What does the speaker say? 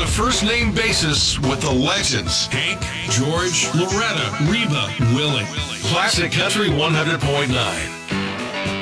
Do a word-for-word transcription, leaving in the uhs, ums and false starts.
a first-name basis with the legends, Hank, George, Loretta, Reba, Willie. Classic Country one hundred point nine.